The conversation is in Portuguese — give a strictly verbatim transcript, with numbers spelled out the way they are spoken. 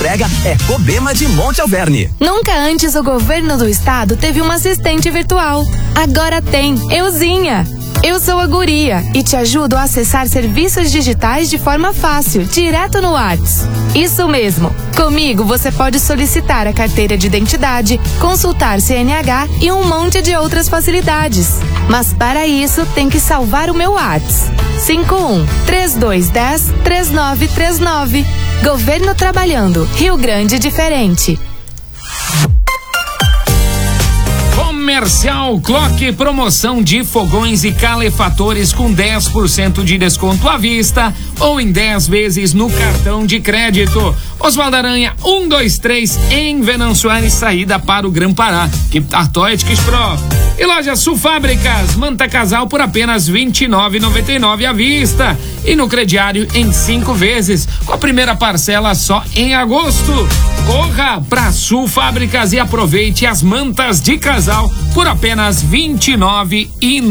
entrega é Cobema de Monte Alverne. Nunca antes o governo do estado teve uma assistente virtual. Agora tem, Euzinha. Eu sou a Guria e te ajudo a acessar serviços digitais de forma fácil, direto no WhatsApp. Isso mesmo. Comigo você pode solicitar a carteira de identidade, consultar C N H e um monte de outras facilidades. Mas para isso tem que salvar o meu WhatsApp. cinco um, três dois um zero, três nove três nove. Governo trabalhando. Rio Grande diferente. Comercial Clock, promoção de fogões e calefatores com dez por cento de desconto à vista ou em dez vezes no cartão de crédito. Oswaldo Aranha, um dois três, em Venâncio Aires, saída para o Grã-Pará. Que Artoetics Pro. E loja Sul Fábricas, manta casal por apenas vinte e nove reais e noventa e nove centavos à vista. E no crediário em cinco vezes, com a primeira parcela só em agosto. Corra pra Sul Fábricas e aproveite as mantas de casal por apenas vinte e nove reais e noventa